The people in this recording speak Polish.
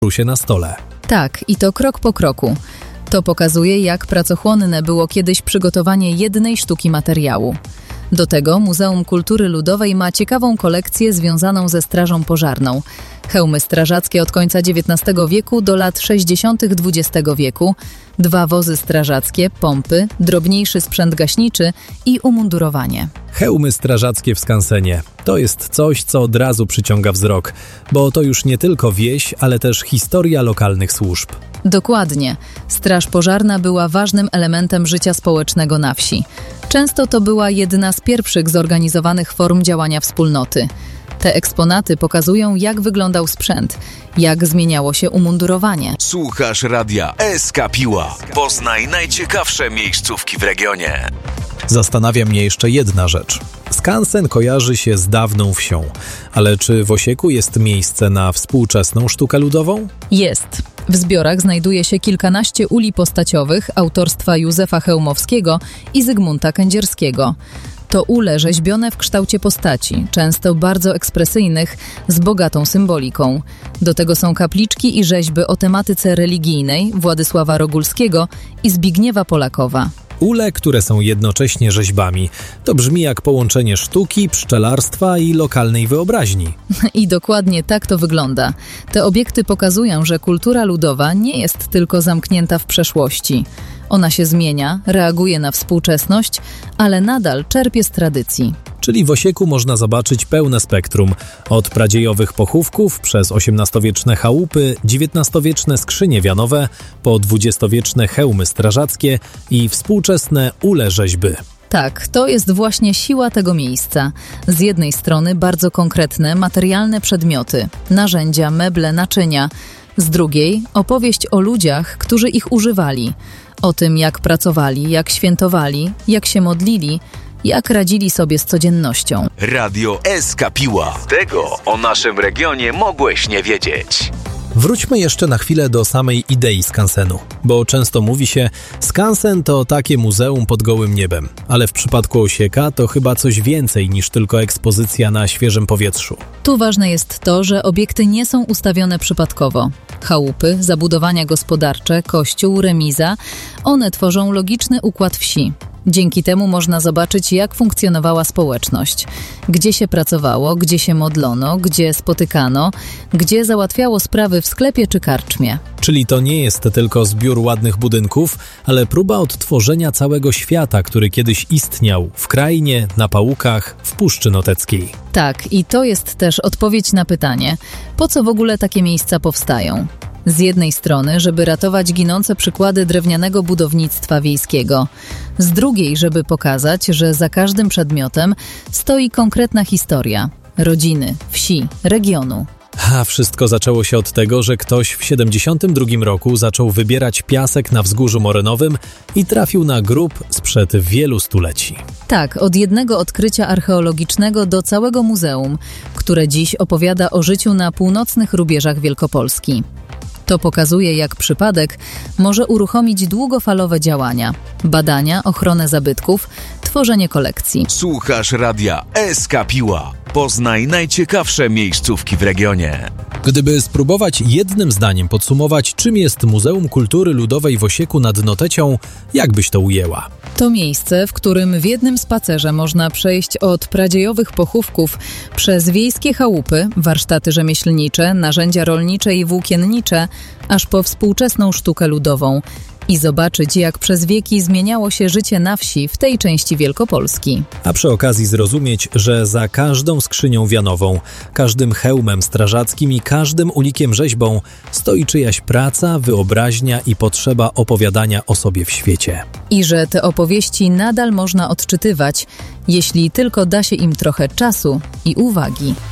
się na stole. Tak, i to krok po kroku. To pokazuje, jak pracochłonne było kiedyś przygotowanie jednej sztuki materiału. Do tego Muzeum Kultury Ludowej ma ciekawą kolekcję związaną ze strażą pożarną. Hełmy strażackie od końca XIX wieku do lat 60. XX wieku, 2 wozy strażackie, pompy, drobniejszy sprzęt gaśniczy i umundurowanie. Hełmy strażackie w skansenie. To jest coś, co od razu przyciąga wzrok, bo to już nie tylko wieś, ale też historia lokalnych służb. Dokładnie. Straż pożarna była ważnym elementem życia społecznego na wsi. Często to była jedna z pierwszych zorganizowanych form działania wspólnoty. Te eksponaty pokazują, jak wyglądał sprzęt, jak zmieniało się umundurowanie. Słuchasz radia SK Piła. Poznaj najciekawsze miejscówki w regionie. Zastanawia mnie jeszcze jedna rzecz. Skansen kojarzy się z dawną wsią, ale czy w Osieku jest miejsce na współczesną sztukę ludową? Jest. W zbiorach znajduje się kilkanaście uli postaciowych autorstwa Józefa Chełmowskiego i Zygmunta Kędzierskiego. To ule rzeźbione w kształcie postaci, często bardzo ekspresyjnych, z bogatą symboliką. Do tego są kapliczki i rzeźby o tematyce religijnej Władysława Rogulskiego i Zbigniewa Polakowa. Ule, które są jednocześnie rzeźbami. To brzmi jak połączenie sztuki, pszczelarstwa i lokalnej wyobraźni. I dokładnie tak to wygląda. Te obiekty pokazują, że kultura ludowa nie jest tylko zamknięta w przeszłości. Ona się zmienia, reaguje na współczesność, ale nadal czerpie z tradycji. Czyli w Osieku można zobaczyć pełne spektrum. Od pradziejowych pochówków, przez XVIII-wieczne chałupy, XIX-wieczne skrzynie wianowe, po XX-wieczne hełmy strażackie i współczesne ule rzeźby. Tak, to jest właśnie siła tego miejsca. Z jednej strony bardzo konkretne, materialne przedmioty, narzędzia, meble, naczynia. Z drugiej opowieść o ludziach, którzy ich używali. O tym, jak pracowali, jak świętowali, jak się modlili, jak radzili sobie z codziennością. Radio SK Piła. Tego o naszym regionie mogłeś nie wiedzieć. Wróćmy jeszcze na chwilę do samej idei skansenu, bo często mówi się, skansen to takie muzeum pod gołym niebem, ale w przypadku Osieka to chyba coś więcej niż tylko ekspozycja na świeżym powietrzu. Tu ważne jest to, że obiekty nie są ustawione przypadkowo. Chałupy, zabudowania gospodarcze, kościół, remiza, one tworzą logiczny układ wsi. Dzięki temu można zobaczyć, jak funkcjonowała społeczność, gdzie się pracowało, gdzie się modlono, gdzie spotykano, gdzie załatwiało sprawy w sklepie czy karczmie. Czyli to nie jest tylko zbiór ładnych budynków, ale próba odtworzenia całego świata, który kiedyś istniał w krainie, na Pałukach, w Puszczy Noteckiej. Tak, i to jest też odpowiedź na pytanie, po co w ogóle takie miejsca powstają? Z jednej strony, żeby ratować ginące przykłady drewnianego budownictwa wiejskiego. Z drugiej, żeby pokazać, że za każdym przedmiotem stoi konkretna historia rodziny, wsi, regionu. A wszystko zaczęło się od tego, że ktoś w 72 roku zaczął wybierać piasek na wzgórzu Morynowym i trafił na grób sprzed wielu stuleci. Tak, od jednego odkrycia archeologicznego do całego muzeum, które dziś opowiada o życiu na północnych rubieżach Wielkopolski. To pokazuje, jak przypadek może uruchomić długofalowe działania, badania, ochronę zabytków, tworzenie kolekcji. Słuchasz radia SK Piła. Poznaj najciekawsze miejscówki w regionie. Gdyby spróbować jednym zdaniem podsumować, czym jest Muzeum Kultury Ludowej w Osieku nad Notecią, jak byś to ujęła? To miejsce, w którym w jednym spacerze można przejść od pradziejowych pochówków przez wiejskie chałupy, warsztaty rzemieślnicze, narzędzia rolnicze i włókiennicze, aż po współczesną sztukę ludową i zobaczyć, jak przez wieki zmieniało się życie na wsi w tej części Wielkopolski. A przy okazji zrozumieć, że za każdą skrzynią wianową, każdym hełmem strażackim i każdym ulikiem rzeźbą stoi czyjaś praca, wyobraźnia i potrzeba opowiadania o sobie w świecie. I że te opowieści nadal można odczytywać, jeśli tylko da się im trochę czasu i uwagi.